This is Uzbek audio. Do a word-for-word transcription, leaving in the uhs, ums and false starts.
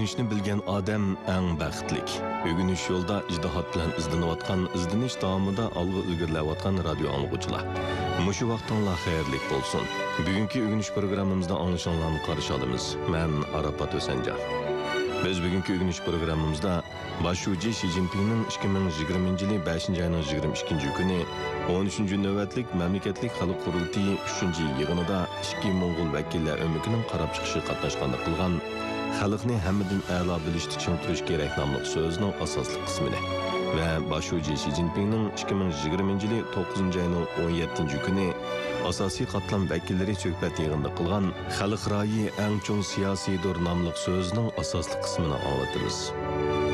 Ögünüşni bilgan odam eng baxtlik. Ögünüş yo'lda ijtihod bilan izlanayotgan, izdinish davomida olg'a ilgarilayotgan radio anglag'uvchilar. Mushu vaqtinglar xayrlik bo'lsin. Bugungi Ögünüş programmamizda anglashinglarni qarshi olamiz. Men Arafat O'sanjar. Biz bugungi Ögünüş programmamizda Başçı Xi Jinpingning ikki ming yigirmanchi yili beshinchi oyning yigirma ikkinchi kuni o'n uchinchi navbatlik mamlakatlik xalq qurultiyi uchinchi yig'inida ikki Mo'ng'ul vakillar o'mikining qarab chiqishi qatnashganda qilgan xalqni hammadan a'lo bilishni ching turish kerak nomli so'zining asosli qismini va Başçı Xi Jinpingning ikki ming yigirmanchi yili to'qqizinchi oyning o'n yettinchi kuni asosiy qatlam vakillari suhbat yig'inida qilgan xalq rayi eng cho'ng siyosiy dur nomli so'zining asosli qismini anglatamiz.